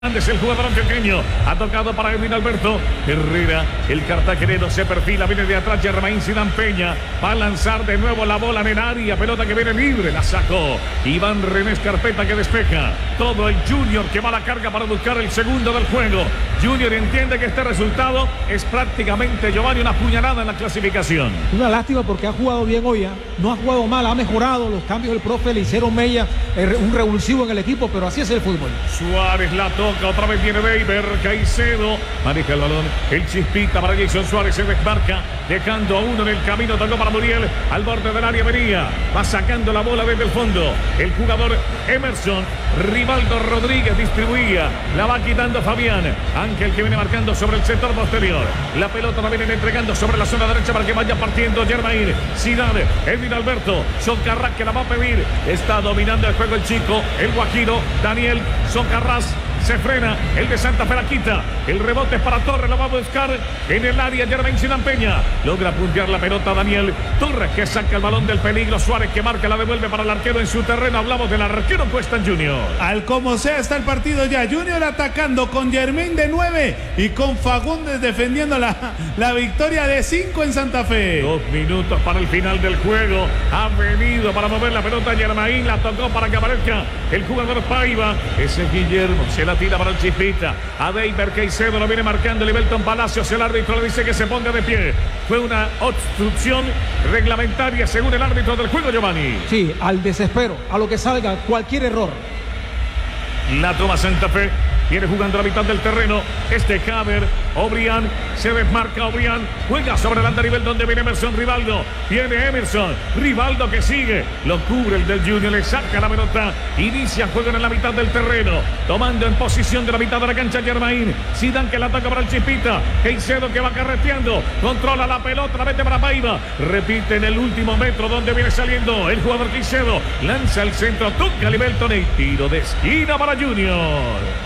Es el jugador antioqueño, ha tocado para Edwin Alberto Herrera, el cartagenero se perfila, viene de atrás Germain Zidane Peña, va a lanzar de nuevo la bola en el área, pelota que viene libre, la sacó Iván René Escarpeta que despeja, todo el Junior que va a la carga para buscar el segundo del juego. Junior entiende que este resultado es prácticamente, Giovanni, una puñalada en la clasificación. Una lástima porque ha jugado bien hoy, no ha jugado mal, ha mejorado, los cambios del profe le hicieron mella, un revulsivo en el equipo, pero así es el fútbol. Suárez la toca. Otra vez viene Beiber, Caicedo maneja el balón, el Chispita para Jason Suárez, se desmarca, dejando a uno en el camino, tocó para Muriel, al borde del área venía, va sacando la bola desde el fondo, el jugador Emerson, Rivaldo Rodríguez distribuía, la va quitando Fabián, Ángel que viene marcando sobre el sector posterior, la pelota la vienen entregando sobre la zona derecha para que vaya partiendo Germain, Zidane, Edwin Alberto, Socarrás que la va a pedir, está dominando el juego el chico, el guajiro, Daniel Socarrás, se frena, el de Santa Fe la quita, el rebote es para Torres, lo va a buscar en el área Germain Zidane Peña, logra puntear la pelota Daniel Torres que saca el balón del peligro, Suárez que marca, la devuelve para el arquero en su terreno, hablamos del arquero Cuesta Junior. Al como sea está el partido ya, Junior atacando con Germain de 9 y con Fagundes defendiendo la victoria de 5 en Santa Fe. 2 minutos para el final del juego, ha venido para mover la pelota Germain, la tocó para que aparezca el jugador Paiva, ese es Guillermo, se la tira para el Chispita, a Beiber Caicedo lo viene marcando Libelton Palacios, el árbitro le dice que se ponga de pie, fue una obstrucción reglamentaria según el árbitro del juego, Giovanni. Sí, al desespero, a lo que salga, cualquier error. La toma Santa Fe, viene jugando a la mitad del terreno, Haber, Obrián, se desmarca Obrián, juega sobre el andarivel donde viene Emerson Rivaldo, viene Emerson, Rivaldo que sigue, lo cubre el del Junior, le saca la pelota, inicia juego en la mitad del terreno, tomando en posición de la mitad de la cancha Germain, Zidane que la ataca para el Chispita, Caicedo que va carreteando, controla la pelota, la mete para Paiva, repite en el último metro donde viene saliendo el jugador Caicedo, lanza el centro, toca Libelton y tiro de esquina para Junior.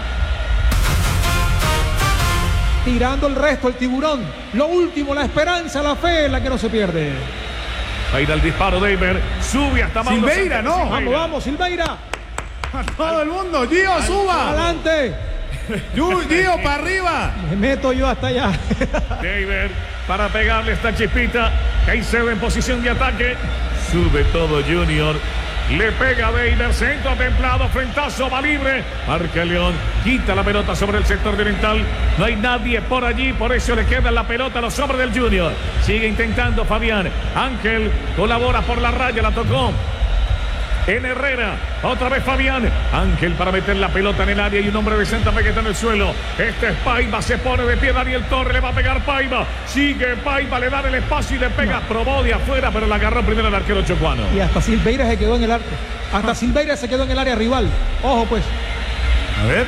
Tirando el resto, el tiburón. Lo último, la esperanza, la fe, la que no se pierde. Va a ir al disparo Beiber, sube hasta Mauro Silveira, no. Silveira. Vamos, Silveira. A todo el mundo, Gio, suba. Adelante. Gio, para arriba. Me meto yo hasta allá. Beiber para pegarle esta Chispita. Caicedo en posición de ataque. Sube todo Junior. Le pega Beiber, centro templado, frentazo, va libre. Marca León, quita la pelota sobre el sector oriental. No hay nadie por allí, por eso le queda la pelota a los hombres del Junior. Sigue intentando Fabián. Ángel colabora por la raya, la tocó en Herrera, otra vez Fabián, Ángel para meter la pelota en el área y un hombre de Santa Fe que está en el suelo, este es Paiva, se pone de pie Daniel Torres, le va a pegar Paiva, sigue Paiva, le da el espacio y le pega, probó de afuera, pero la agarró primero el arquero chocuano. Y hasta Silveira se quedó en el arco, Silveira se quedó en el área rival, ojo pues. A ver.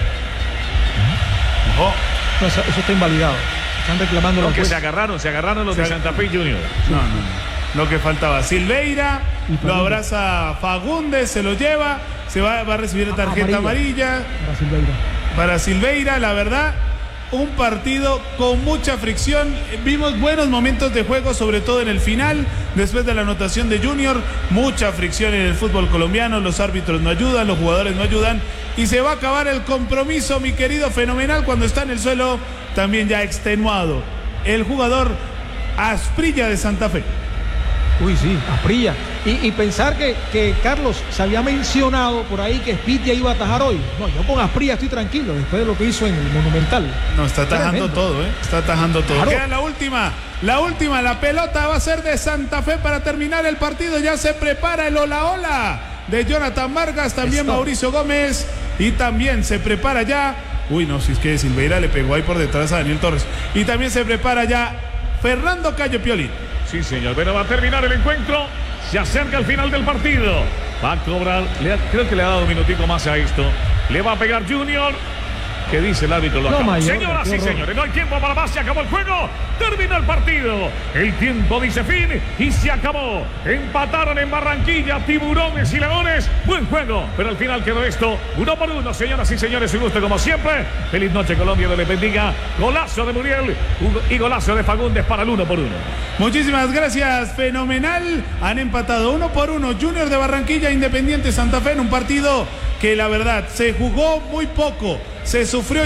Ojo. No, eso está invalidado, están reclamando los jueces. Se agarraron los de Santa Fe Junior. No. Lo que faltaba, Silveira, lo abraza Fagundes, se lo lleva, va a recibir tarjeta amarilla para Silveira, la verdad, un partido con mucha fricción, vimos buenos momentos de juego, sobre todo en el final, después de la anotación de Junior, mucha fricción en el fútbol colombiano, los árbitros no ayudan, los jugadores no ayudan, y se va a acabar el compromiso, mi querido Fenomenal, cuando está en el suelo, también ya extenuado, el jugador Asprilla de Santa Fe. Uy, sí, Asprilla. Y pensar que Carlos se había mencionado por ahí que Spitia iba a atajar hoy. No, yo con Asprilla estoy tranquilo después de lo que hizo en el Monumental. No, está atajando todo, Está atajando todo. Claro. Queda la última, la pelota va a ser de Santa Fe para terminar el partido. Ya se prepara el hola de Jonathan Vargas, también Mauricio Gómez. Y también se prepara ya. Uy, no, si es que Silveira le pegó ahí por detrás a Daniel Torres. Y también se prepara ya Fernando Cayo Piolín. Sí, señor, pero va a terminar el encuentro. Se acerca al final del partido. Va a cobrar, creo que le ha dado un minutico más a esto. Le va a pegar Junior. ¿Qué dice el árbitro? Lo acaba. Señoras y señores, no hay tiempo para más, se acabó el juego, terminó el partido, el tiempo dice fin y se acabó. Empataron en Barranquilla Tiburones y Leones, buen juego, pero al final quedó esto 1-1, señoras y señores, un gusto como siempre. Feliz noche Colombia, Dios les bendiga. Golazo de Muriel y golazo de Fagundes para el 1-1. Muchísimas gracias, Fenomenal. Han empatado 1-1 Junior de Barranquilla, Independiente Santa Fe en un partido que la verdad se jugó muy poco, se sufrió.